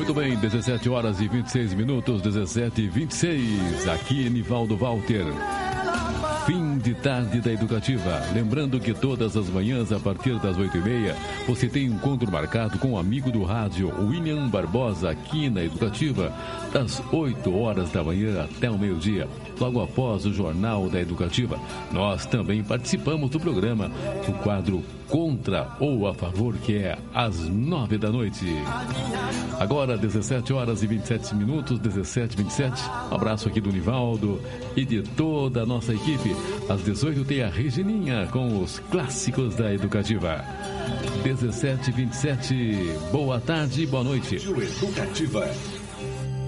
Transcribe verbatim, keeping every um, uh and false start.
Muito bem, dezessete horas e vinte e seis minutos, dezessete e vinte e seis. Aqui, Nivaldo Walter. Fim de tarde da Educativa. Lembrando que todas as manhãs, a partir das oito e meia, você tem um encontro marcado com o amigo do rádio, William Barbosa, aqui na Educativa, das oito horas da manhã até o meio-dia. Logo após o Jornal da Educativa, nós também participamos do programa, o quadro Contra ou a Favor, que é às nove da noite. Agora, dezessete horas e vinte e sete minutos, dezessete e vinte e sete. Um abraço aqui do Nivaldo e de toda a nossa equipe. Às dezoito tem a Regininha com os clássicos da Educativa. dezessete e vinte e sete. Boa tarde, boa noite. Educativa.